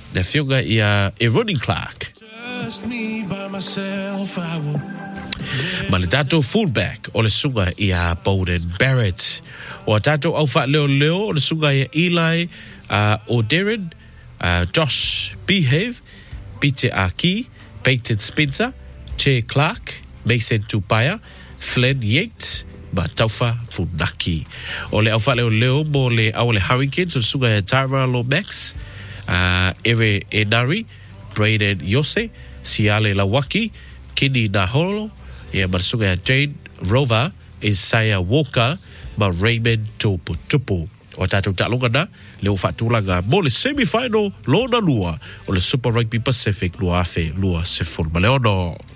Le fiunga ia Ronnie Clark. Ma le tatou fullback o le sunga ia Bowden Barrett. O tatou au fa leo o le sunga ia Eli O'Darren, Josh Behave, Peter Aki, Peyton Spencer, Che Clark, Mason Tupaya, Flynn Yates, ma taufa Funaki. O le au fa leo mo le au le Hurricanes o le sunga ia Tara Lomax, Ere Enari, Braden Yose, Siale Lawaki, Kini Naholo, ia marsunga ia Jane Rover, Isaiah Walker, ma Raymond Tupu. O tatou talonga na, leo whaatulanga mo le semi-final lona lua o le Super Rugby Pacific lua afe lua se forma leono.